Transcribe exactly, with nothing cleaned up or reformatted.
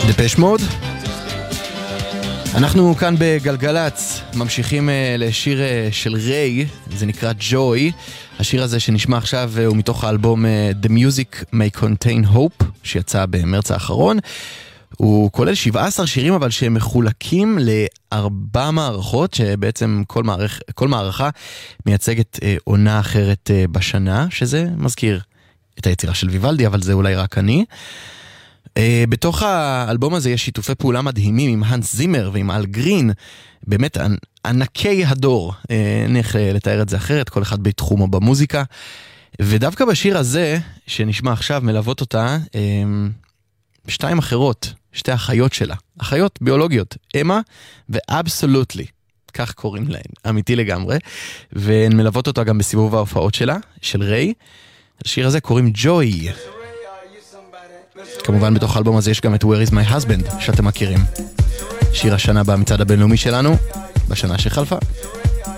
דפש מוד. אנחנו כאן בגלגלץ ממשיכים לשיר של ריי, זה נקרא ג'וי. השיר הזה שנשמע עכשיו הוא מתוך האלבום The Music May Contain Hope שיצא במרץ האחרון. הוא כולל שבעה עשר שירים אבל שהם מחולקים לארבע מערכות, שבעצם כל, מערכ... כל מערכה מייצגת עונה אחרת בשנה, שזה מזכיר את היצירה של ויוולדי, אבל זה אולי רק אני. בתוך האלבום הזה יש שיתופי פעולה מדהימים עם הנס זימר ועם אל גרין, באמת ענקי הדור, נלך לתאר את זה אחרת, כל אחד בתחומו במוזיקה. ודווקא בשיר הזה שנשמע עכשיו מלוות אותה שתיים אחרות, שתי אחיות שלה, אחיות ביולוגיות, אמה ואבסולוטלי, כך קוראים להן, אמיתי לגמרי, והן מלוות אותה גם בסיבוב ההופעות שלה, של ריי. השיר הזה קוראים ג'וי. כמובן בתוך האלבום הזה יש גם את Where is my husband שאתם מכירים, שיר השנה במצעד הבינלאומי שלנו בשנה שחלפה.